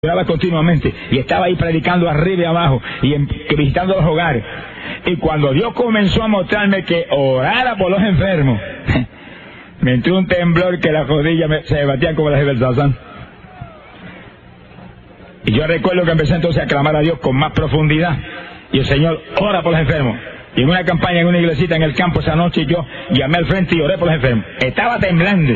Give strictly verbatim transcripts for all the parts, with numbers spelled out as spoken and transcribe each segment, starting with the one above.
Oraba continuamente y estaba ahí predicando arriba y abajo y en, visitando los hogares. Y cuando Dios comenzó a mostrarme que orara por los enfermos, me entró un temblor que las rodillas me, se batían como las de Belsasán. Y yo recuerdo que empecé entonces a clamar a Dios con más profundidad. Y el Señor ora por los enfermos. Y en una campaña, en una iglesita en el campo esa noche, yo llamé al frente y oré por los enfermos. Estaba temblando.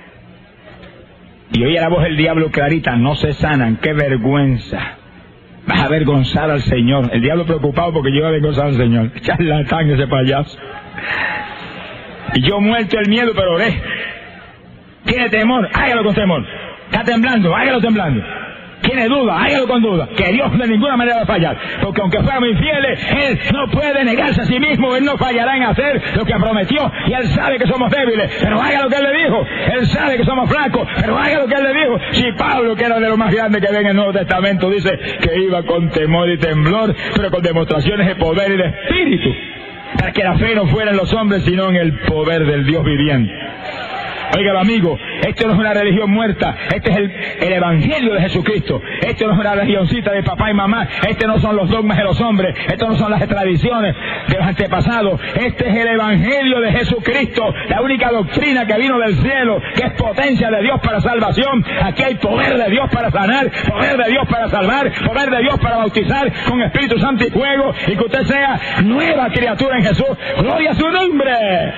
Y oía la voz del diablo clarita: no se sanan, qué vergüenza. Vas a avergonzar al Señor. El diablo preocupado porque yo iba a avergonzar al Señor. Charlatán ese payaso. Y yo muerto el miedo, pero oré. ¿Tiene temor? Hágalo con temor. ¿Está temblando? Hágalo temblando. ¿Tiene duda? Hágalo con duda. Que Dios de ninguna manera va a fallar. Porque aunque fuéramos infieles, Él no puede negarse a sí mismo. Él no fallará en hacer lo que prometió. Y Él sabe que somos débiles, pero haga lo que Él le dijo. Él sabe que somos flacos, pero haga lo que Él le dijo. Si Pablo, que era de lo más grande que ve en el Nuevo Testamento, dice que iba con temor y temblor, pero con demostraciones de poder y de espíritu, para que la fe no fuera en los hombres, sino en el poder del Dios viviente. Oiga, amigo, esto no es una religión muerta, este es el, el Evangelio de Jesucristo. Esto no es una religioncita de papá y mamá, este no son los dogmas de los hombres, esto no son las tradiciones de los antepasados, este es el Evangelio de Jesucristo, la única doctrina que vino del cielo, que es potencia de Dios para salvación. Aquí hay poder de Dios para sanar, poder de Dios para salvar, poder de Dios para bautizar con Espíritu Santo y fuego, y que usted sea nueva criatura en Jesús. ¡Gloria a su nombre!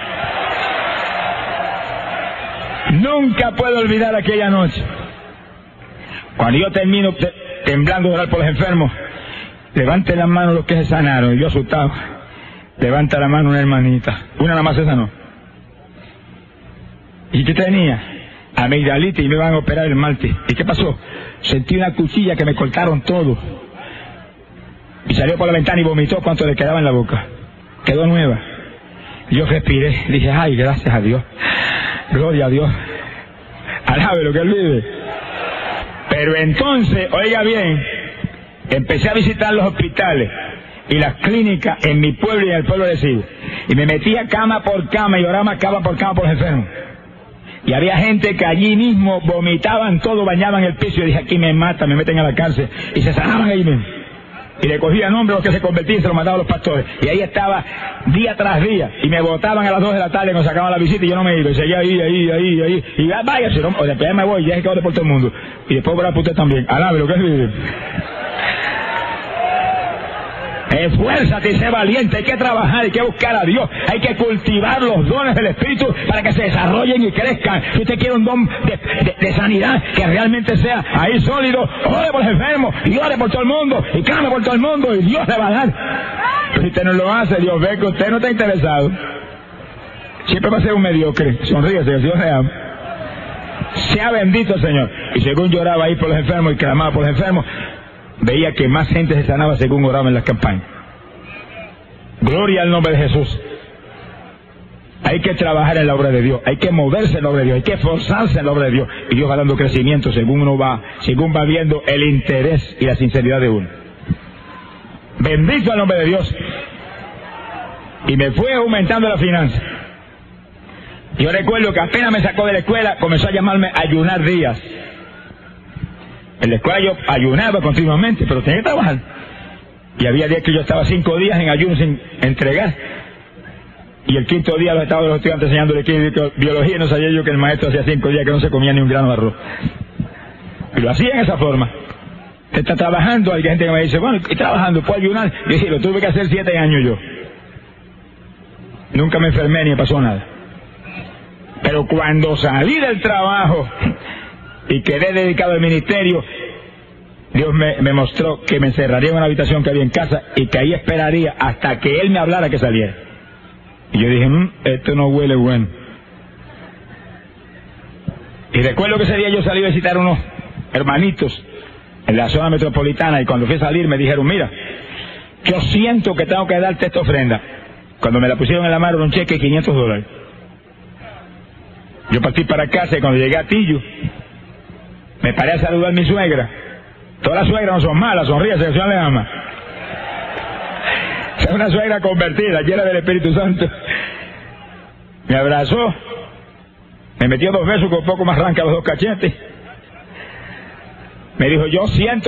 Nunca puedo olvidar aquella noche. Cuando yo termino te, temblando de orar por los enfermos, levante la mano los que se sanaron. Y yo asustado, levanta la mano una hermanita. Una nada más esa no. ¿Y qué tenía? Amigdalitis, y me iban a operar el martes. ¿Y qué pasó? Sentí una cuchilla que me cortaron todo. Y salió por la ventana y vomitó cuanto le quedaba en la boca. Quedó nueva. Yo respiré, dije: ay, gracias a Dios. Gloria a Dios. Alabe lo que Él vive. Pero entonces, oiga bien, empecé a visitar los hospitales y las clínicas en mi pueblo y en el pueblo de Sigo. Y me metía cama por cama y oraba cama por cama por los enfermos. Y había gente que allí mismo vomitaban todo, bañaban el piso. Y dije: aquí me matan, me meten a la cárcel. Y se sanaban ahí mismo. Y le cogían nombre a los que se convertían y se los mandaban a los pastores. Y ahí estaba día tras día. Y me botaban a las dos de la tarde, nos sacaban la visita y yo no me iba. Y seguía ahí, ahí, ahí, ahí. Y vaya, si no, o después me voy, ya es que voy por todo el mundo. Y después voy a por usted también. Alabe lo que es vivir. Esfuérzate y sé valiente. Hay que trabajar, hay que buscar a Dios. Hay que cultivar los dones del Espíritu para que se desarrollen y crezcan. Si usted quiere un don de, de, de sanidad que realmente sea ahí sólido, ore por los enfermos y ore por todo el mundo y clame por todo el mundo y Dios le va a dar. Pero si usted no lo hace, Dios ve que usted no está interesado. Siempre va a ser un mediocre. Sonríese, que Dios le ama. Sea bendito el Señor. Y según lloraba ahí por los enfermos y clamaba por los enfermos, veía que más gente se sanaba según oraba en las campañas. Gloria al nombre de Jesús. Hay que trabajar en la obra de Dios, hay que moverse en la obra de Dios, hay que esforzarse en la obra de Dios. Y Dios va dando crecimiento según uno va, según va viendo el interés y la sinceridad de uno. Bendito al nombre de Dios. Y me fue aumentando la finanza. Yo recuerdo que apenas me sacó de la escuela, comenzó a llamarme a ayunar días. En la escuela yo ayunaba continuamente, pero tenía que trabajar. Y había días que yo estaba cinco días en ayuno sin entregar. Y el quinto día los estaba los estudiantes enseñándole biología y no sabía yo que el maestro hacía cinco días que no se comía ni un grano de arroz. Y lo hacía en esa forma. Usted está trabajando, hay gente que me dice: bueno, estoy trabajando, ¿puedo ayunar? Y dije: lo tuve que hacer siete años yo. Nunca me enfermé ni me pasó nada. Pero cuando salí del trabajo y quedé dedicado al ministerio, Dios me, me mostró que me encerraría en una habitación que había en casa y que ahí esperaría hasta que Él me hablara que saliera. Y yo dije: mmm, esto no huele bueno. Y recuerdo que ese día yo salí a visitar a unos hermanitos en la zona metropolitana, y cuando fui a salir me dijeron: mira, yo siento que tengo que darte esta ofrenda. Cuando me la pusieron en la mano, un cheque de quinientos dólares. Yo partí para casa y cuando llegué a Tillo, me paré a saludar a mi suegra. Todas las suegras no son malas, sonríe, que el Señor le ama. Es una suegra convertida, llena del Espíritu Santo. Me abrazó, me metió dos besos con un poco más arranca los dos cachetes. Me dijo, yo siento